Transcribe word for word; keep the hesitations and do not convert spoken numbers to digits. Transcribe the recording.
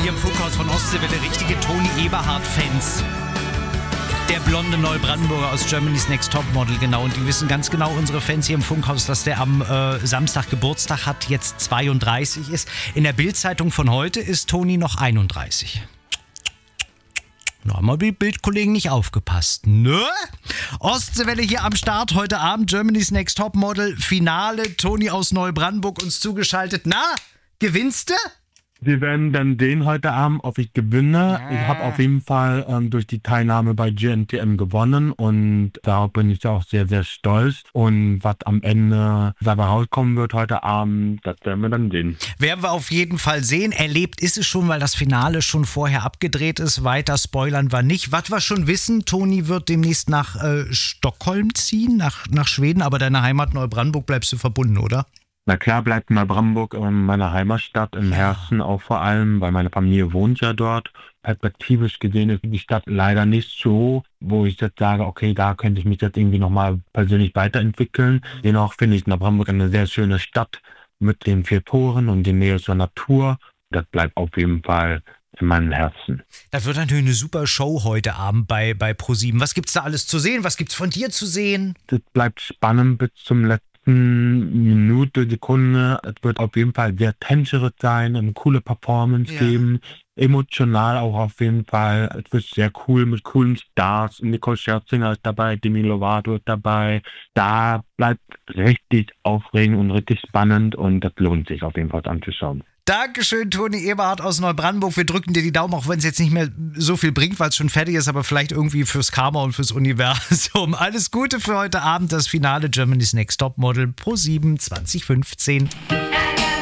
hier im Funkhaus von Ostseewelle richtige Toni Eberhardt-Fans. Der blonde Neubrandenburger aus Germany's Next Topmodel, genau. Und die wissen ganz genau, unsere Fans hier im Funkhaus, dass der am äh, Samstag Geburtstag hat, jetzt zweiunddreißig ist. In der Bild-Zeitung von heute ist Toni noch einunddreißig. Da haben die Bildkollegen nicht aufgepasst. Nö? Ostseewelle hier am Start, heute Abend Germany's Next Topmodel, Finale, Toni aus Neubrandenburg uns zugeschaltet. Na, gewinnst du? Wir werden dann sehen heute Abend, ob ich gewinne. Ja. Ich habe auf jeden Fall ähm, durch die Teilnahme bei G N T M gewonnen und darauf bin ich auch sehr, sehr stolz. Und was am Ende dabei rauskommen wird heute Abend, das werden wir dann sehen. Werden wir auf jeden Fall sehen. Erlebt ist es schon, weil das Finale schon vorher abgedreht ist. Weiter spoilern wir nicht. Was wir schon wissen, Toni wird demnächst nach äh, Stockholm ziehen, nach, nach Schweden. Aber deine Heimat Neubrandenburg bleibst du verbunden, oder? Na klar bleibt Neubrandenburg in meiner Heimatstadt, im Herzen auch vor allem, weil meine Familie wohnt ja dort. Perspektivisch gesehen ist die Stadt leider nicht so, wo ich jetzt sage, okay, da könnte ich mich jetzt irgendwie nochmal persönlich weiterentwickeln. Dennoch finde ich Neubrandenburg eine sehr schöne Stadt mit den vier Toren und der Nähe zur Natur. Das bleibt auf jeden Fall in meinem Herzen. Das wird natürlich eine super Show heute Abend bei, bei ProSieben. Was gibt's da alles zu sehen? Was gibt's von dir zu sehen? Das bleibt spannend bis zum letzten Minute, Sekunde. Es wird auf jeden Fall sehr tänzerisch sein, eine coole Performance Ja. geben, emotional auch auf jeden Fall. Es wird sehr cool mit coolen Stars. Nicole Scherzinger ist dabei, Demi Lovato ist dabei. Da bleibt richtig aufregend und richtig spannend und das lohnt sich auf jeden Fall anzuschauen. Dankeschön, Toni Eberhardt aus Neubrandenburg. Wir drücken dir die Daumen, auch wenn es jetzt nicht mehr so viel bringt, weil es schon fertig ist, aber vielleicht irgendwie fürs Karma und fürs Universum. Alles Gute für heute Abend, das Finale Germany's Next Topmodel ProSieben zwanzig fünfzehn.